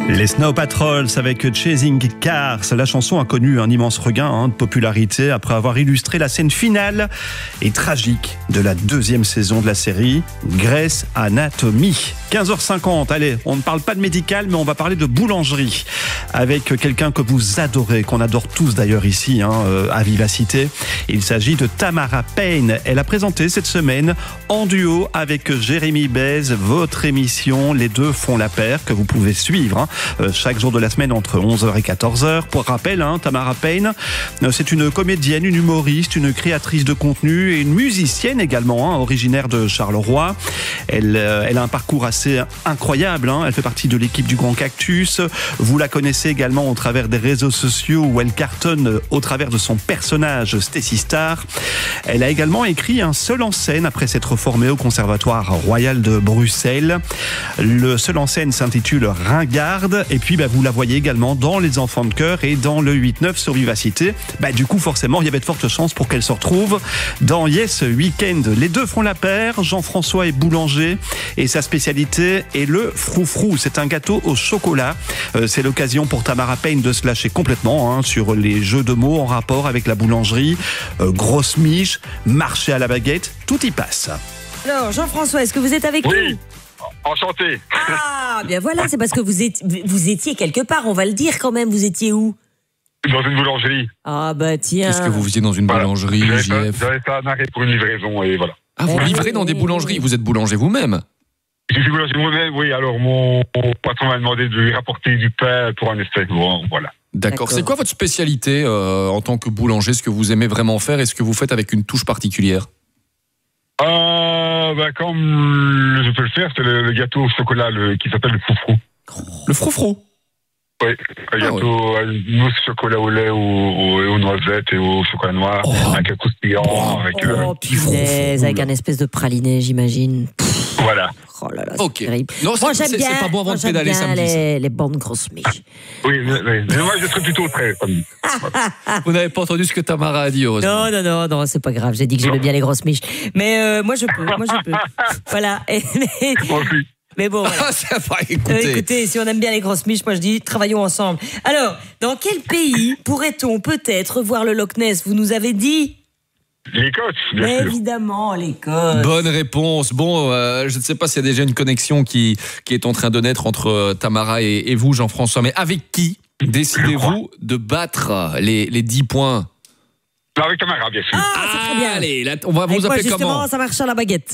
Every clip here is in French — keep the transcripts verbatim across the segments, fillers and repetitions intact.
Les Snow Patrols avec Chasing Cars. La chanson a connu un immense regain hein, de popularité après avoir illustré la scène finale et tragique de la deuxième saison de la série Grey's Anatomy. quinze heures cinquante, allez, on ne parle pas de médical, mais on va parler de boulangerie avec quelqu'un que vous adorez, qu'on adore tous d'ailleurs ici hein, à Vivacité. Il s'agit de Tamara Payne. Elle a présenté cette semaine en duo avec Jérémy Bez votre émission Les Deux font la paire que vous pouvez suivre hein, chaque jour de la semaine entre onze heures et quatorze heures. Pour rappel, hein, Tamara Payne, c'est une comédienne, une humoriste, une créatrice de contenu et une musicienne également, hein, originaire de Charleroi. Elle, elle a un parcours assez incroyable. Hein. Elle fait partie de l'équipe du Grand Cactus. Vous la connaissez également au travers des réseaux sociaux où elle cartonne au travers de son personnage Stacy Star. Elle a également écrit un seul en scène après s'être formée au Conservatoire Royal de Bruxelles. Le seul en scène s'intitule Ringarde. Et puis, bah, vous la voyez également dans Les Enfants de Cœur et dans le huit neuf sur Vivacité. Bah, du coup, forcément, il y avait de fortes chances pour qu'elle se retrouve dans Yes Weekend. Les deux font la paire. Jean-François est boulanger et sa spécialité est le froufrou. C'est un gâteau au chocolat. Euh, c'est l'occasion pour Tamara Payne de se lâcher complètement hein, sur les jeux de mots en rapport avec la boulangerie. Euh, grosse miche, marché à la baguette, tout y passe. Alors, Jean-François, est-ce que vous êtes avec Oui. nous ? Enchanté. Ah, bien voilà, c'est parce que vous étiez, vous étiez quelque part, on va le dire quand même, vous étiez où ? Dans une boulangerie. Ah bah tiens. Qu'est-ce que vous faisiez dans une Voilà. boulangerie, J'avais J fait, F? j'avais fait un arrêt pour une livraison et voilà. Ah, vous Eh livrez oui, dans des oui, boulangeries. oui. Vous êtes boulanger vous-même? Je suis boulanger moi-même, oui. Alors mon, mon patron m'a demandé de lui rapporter du pain pour un essai. Bon, voilà. D'accord. D'accord. C'est quoi votre spécialité euh, en tant que boulanger? Ce que vous aimez vraiment faire et ce que vous faites avec une touche particulière? Euh, bah, comme je peux le faire, c'est le, le gâteau au chocolat le, qui s'appelle le froufrou. Le froufrou. Oui, un gâteau à mousse chocolat au lait, au, au, aux noisettes et au chocolat noir, Oh. avec un croustillant, Oh. avec euh, Oh punaise, avec un espèce de praliné, j'imagine. Pff, voilà. Oh là là, Ok. c'est terrible. Non, Moi c'est- j'aime c'est bien, c'est pas bon avant moi, de j'aime pédaler bien samedi. ça. les, les bonnes grosses miches. Oui, oui, oui. Mais moi je serais plutôt prêt. Comme... Vous n'avez pas entendu ce que Tamara a dit, heureusement. Non, non, non, non, c'est pas grave, j'ai dit que j'aimais bien les grosses miches. Mais euh, moi je peux, moi je peux. Voilà. Et- mais, Moi aussi. mais bon, voilà. Ah, ça va, Euh, écoutez. écoutez, si on aime bien les grosses miches, moi je dis travaillons ensemble. Alors, dans quel pays pourrait-on peut-être voir le Loch Ness ? Vous nous avez dit ? L'Écosse, bien Mais sûr. évidemment, l'Écosse. Bonne réponse. Bon, euh, je ne sais pas s'il y a déjà une connexion qui, qui est en train de naître entre euh, Tamara et, et vous, Jean-François, mais avec qui décidez-vous de battre les, les dix points? Non, avec Tamara, bien sûr. Ah, c'est très bien. Allez, là, on va Avec vous moi, appeler justement, comment? ça marche à la baguette.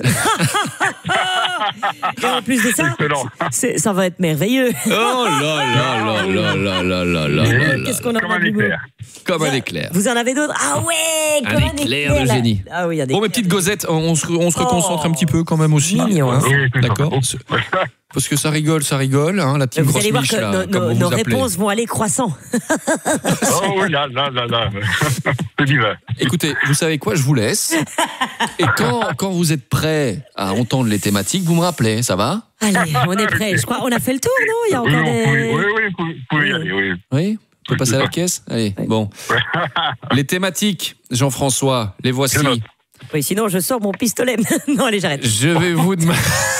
Et en plus de ça, Excellent. c'est- ça va être merveilleux. Oh là là là là là là là là là là. Qu'est-ce qu'on en Comme a un du beau. éclair. Comme un éclair. Vous en avez d'autres ? Ah ouais, Un comme un éclair éclair, de là. génie. Ah oui, il y a des Bon, mes éclairs petites de- gosettes, on se, on se reconcentre un petit peu quand même aussi. Mignon, hein. Oui, c'est D'accord. sympa. Parce que ça rigole, ça rigole, hein, la petite Vous grosse allez voir miche, que là, nos, comme nos- vous nos vous appelez. réponses vont aller croissant. Oh oui, là, là, là, là. C'est divin. Écoutez, vous savez quoi, je vous laisse. Et quand, quand vous êtes prêts à entendre les thématiques, vous me rappelez, ça va? Allez, on est prêts. Je crois on a fait le tour, non ? Il y a Oui, encore non, oui, des... oui, oui, vous pouvez- vous pouvez y aller, oui. Oui? On peut passer à la caisse? Allez, bon. Les thématiques, Jean-François, les voici. Je note. Oui, sinon je sors mon pistolet. Non, allez, j'arrête. Je vais vous demander...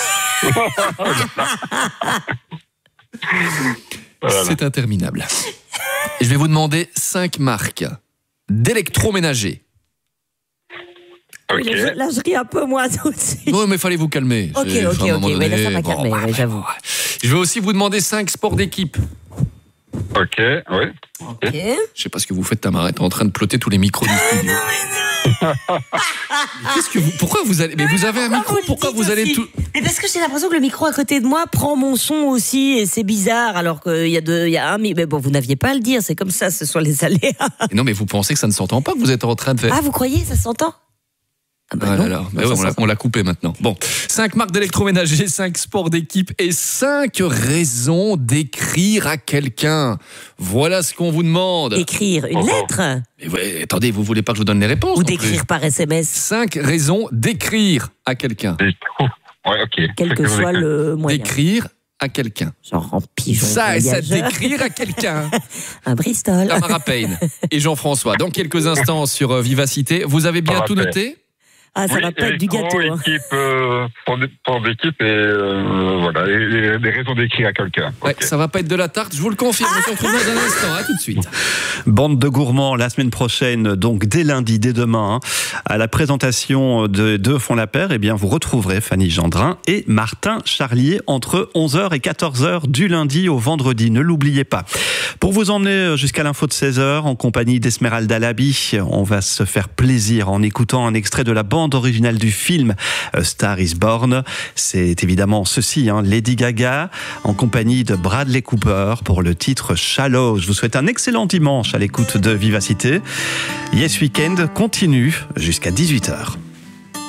Voilà. C'est interminable. Et je vais vous demander cinq marques d'électroménager. Ok. Oui, là, je- là, je ris un peu, moi, aussi. Non, mais fallait vous calmer. Ok, C'est- ok, à un moment ok. Mais là, donné, ça m'a bon, calmé, bah, ouais, j'avoue. ouais. Je vais aussi vous demander cinq sports d'équipe. Ok, oui. Ok. Je sais pas ce que vous faites, Tamara, t'es en train de plotter tous les micros du studio. Qu'est-ce que vous, pourquoi vous allez, mais vous avez un micro, pourquoi vous allez tout, Mais parce que j'ai l'impression que le micro à côté de moi prend mon son aussi et c'est bizarre alors qu'il y a deux, il y a un, mi- mais bon, vous n'aviez pas à le dire, c'est comme ça, ce sont les aléas. non, mais vous pensez que ça ne s'entend pas que vous êtes en train de faire. Ah, vous croyez, ça s'entend ? Ah bah Ah non. là là, bah Ça ouais, on l'a- s'entend. on l'a coupé maintenant. Bon, cinq marques d'électroménager, cinq sports d'équipe et cinq raisons d'écrire à quelqu'un. Voilà ce qu'on vous demande. Écrire une Oh, oh. lettre Mais ouais, attendez, vous voulez pas que je vous donne les réponses ou non plus. d'écrire par S M S, Cinq raisons d'écrire à quelqu'un. Et- oh, ouais, ok. quel que soit le moyen. D'écrire à quelqu'un. Genre en pigeon. Ça, et ça voyageur. d'écrire à quelqu'un. Un Bristol. Tamara Payne et Jean-François. Dans quelques instants sur euh, Vivacité. Vous avez bien Parfait. tout noté? Ah, ça oui, va pas être du gâteau. Hein. Équipe, euh, pour, pour d'équipe et euh, voilà, et, et des raisons d'écrire à quelqu'un. Ouais, Okay. ça va pas être de la tarte, je vous le confirme. On se retrouve dans un instant, à tout de suite. Bande de gourmands la semaine prochaine, donc dès lundi, dès demain, hein, à la présentation de Deux font la paire, eh bien vous retrouverez Fanny Gendrin et Martin Charlier entre onze heures et quatorze heures du lundi au vendredi. Ne l'oubliez pas. Pour vous emmener jusqu'à l'info de seize heures en compagnie d'Esmeralda Labi, on va se faire plaisir en écoutant un extrait de la bande originale du film A Star is Born. C'est évidemment ceci, hein, Lady Gaga en compagnie de Bradley Cooper pour le titre Shallow. Je vous souhaite un excellent dimanche à l'écoute de Vivacité. Yes Weekend continue jusqu'à dix-huit heures.